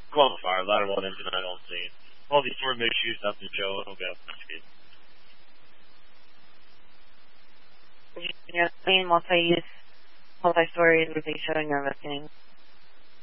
Qualifier, ladder 1 engine I don't see. All these sword shoes, nothing to show. Okay, that's good. Yeah, main multi-use, multi-story would be showing everything.